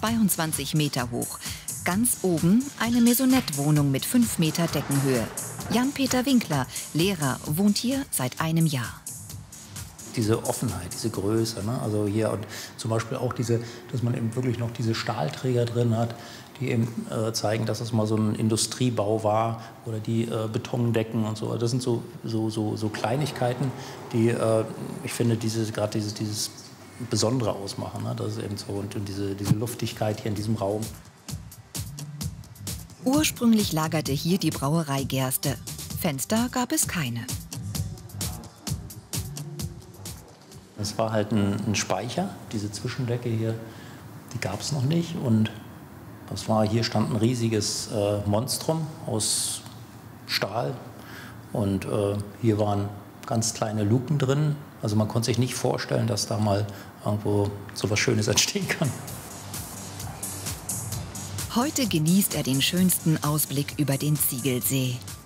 22 Meter hoch. Ganz oben eine Maisonette-Wohnung mit 5 Meter Deckenhöhe. Jan-Peter Winkler, Lehrer, wohnt hier seit einem Jahr. Diese Offenheit, diese Größe, ne? Also hier und zum Beispiel auch diese, dass man eben wirklich noch diese Stahlträger drin hat, die eben zeigen, dass es mal so ein Industriebau war, oder die Betondecken und so. Das sind so Kleinigkeiten, die ich finde, gerade dieses Besondere ausmachen, ne? Das ist eben so, und diese Luftigkeit hier in diesem Raum. Ursprünglich lagerte hier die Brauerei Gerste. Fenster gab es keine. Es war halt ein Speicher, diese Zwischendecke hier, die gab es noch nicht. Und das war, hier stand ein riesiges Monstrum aus Stahl. Und hier waren ganz kleine Luken drin. Also man konnte sich nicht vorstellen, dass da mal irgendwo so was Schönes entstehen kann. Heute genießt er den schönsten Ausblick über den Ziegelsee.